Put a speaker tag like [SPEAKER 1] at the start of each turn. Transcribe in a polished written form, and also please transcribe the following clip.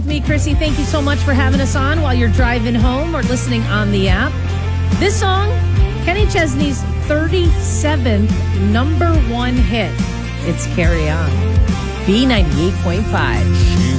[SPEAKER 1] Me, Chrissy, thank you so much for having us on while you're driving home or listening on the app. This song, Kenny Chesney's 37th number one hit. It's Carry On. B98.5.